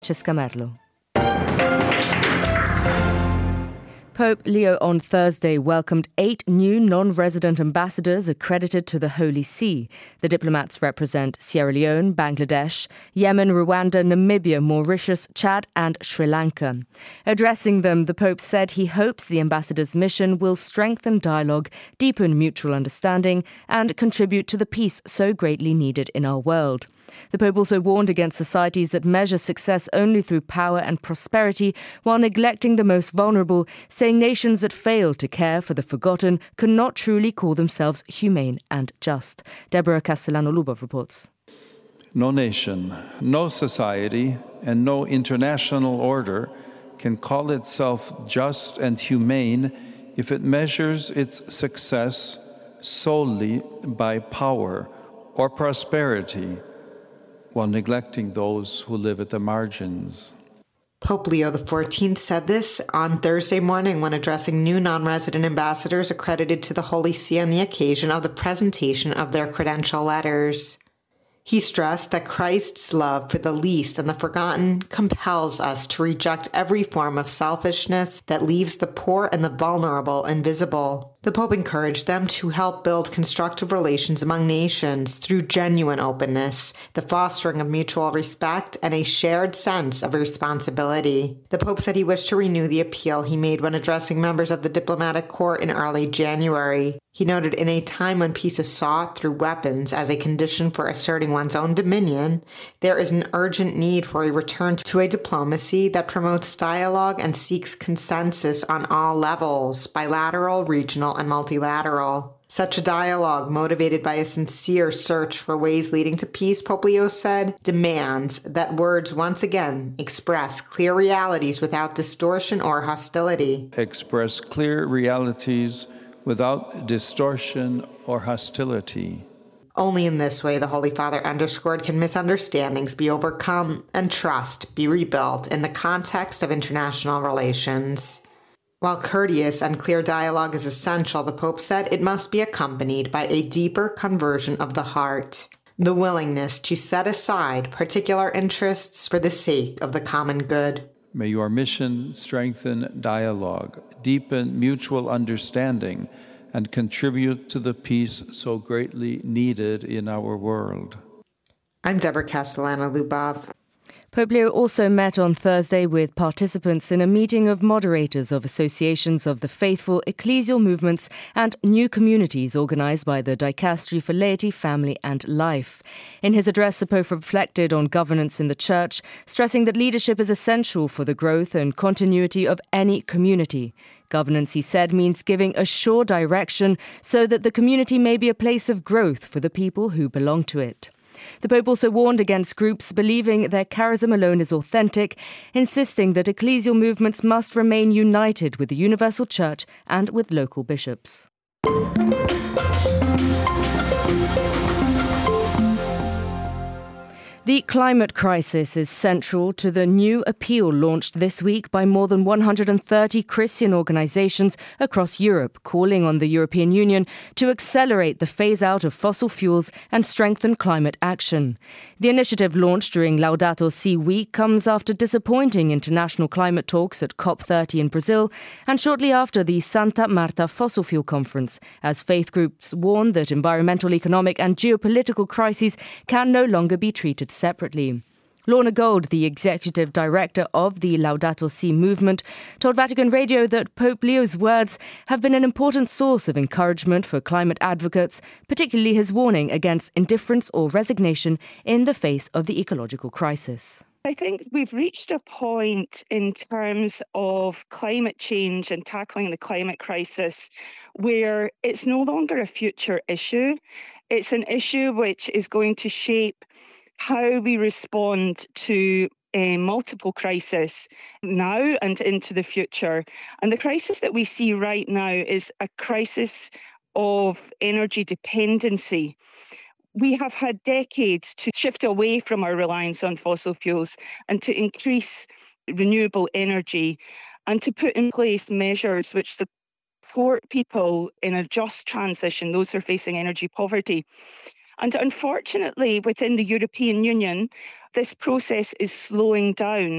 Merlo. Pope Leo on Thursday welcomed 8 new non-resident ambassadors accredited to the Holy See. The diplomats represent Sierra Leone, Bangladesh, Yemen, Rwanda, Namibia, Mauritius, Chad and Sri Lanka. Addressing them, the Pope said he hopes the ambassadors' mission will strengthen dialogue, deepen mutual understanding and contribute to the peace so greatly needed in our world. The Pope also warned against societies that measure success only through power and prosperity while neglecting the most vulnerable, saying nations that fail to care for the forgotten cannot truly call themselves humane and just. Deborah Castellano-Lubov reports. No nation, no society, and no international order can call itself just and humane if it measures its success solely by power or prosperity, while neglecting those who live at the margins. Pope Leo XIV said this on Thursday morning when addressing new non-resident ambassadors accredited to the Holy See on the occasion of the presentation of their credential letters. He stressed that Christ's love for the least and the forgotten compels us to reject every form of selfishness that leaves the poor and the vulnerable invisible. The Pope encouraged them to help build constructive relations among nations through genuine openness, the fostering of mutual respect, and a shared sense of responsibility. The Pope said he wished to renew the appeal he made when addressing members of the diplomatic corps in early January. He noted in a time when peace is sought through weapons as a condition for asserting one's own dominion, there is an urgent need for a return to a diplomacy that promotes dialogue and seeks consensus on all levels, bilateral, regional, and multilateral. Such a dialogue, motivated by a sincere search for ways leading to peace, Pope Leo said, demands that words once again express clear realities without distortion or hostility. Express clear realities without distortion or hostility. Only in this way, the Holy Father underscored, can misunderstandings be overcome and trust be rebuilt in the context of international relations. While courteous and clear dialogue is essential, the Pope said it must be accompanied by a deeper conversion of the heart, the willingness to set aside particular interests for the sake of the common good. May your mission strengthen dialogue, deepen mutual understanding, and contribute to the peace so greatly needed in our world. I'm Deborah Castellano-Lubov. Pope Leo also met on Thursday with participants in a meeting of moderators of associations of the faithful, ecclesial movements and new communities organised by the Dicastery for Laity, Family and Life. In his address, the Pope reflected on governance in the Church, stressing that leadership is essential for the growth and continuity of any community. Governance, he said, means giving a sure direction so that the community may be a place of growth for the people who belong to it. The Pope also warned against groups believing their charism alone is authentic, insisting that ecclesial movements must remain united with the universal church and with local bishops. The climate crisis is central to the new appeal launched this week by more than 130 Christian organisations across Europe, calling on the European Union to accelerate the phase-out of fossil fuels and strengthen climate action. The initiative, launched during Laudato Si week, comes after disappointing international climate talks at COP30 in Brazil and shortly after the Santa Marta Fossil Fuel Conference, as faith groups warn that environmental, economic and geopolitical crises can no longer be treated separately. Lorna Gold, the executive director of the Laudato Si movement, told Vatican Radio that Pope Leo's words have been an important source of encouragement for climate advocates, particularly his warning against indifference or resignation in the face of the ecological crisis. I think we've reached a point in terms of climate change and tackling the climate crisis where it's no longer a future issue. It's an issue which is going to shape how we respond to multiple crises now and into the future. And the crisis that we see right now is a crisis of energy dependency. We have had decades to shift away from our reliance on fossil fuels and to increase renewable energy and to put in place measures which support people in a just transition, those who are facing energy poverty. And unfortunately, within the European Union, this process is slowing down.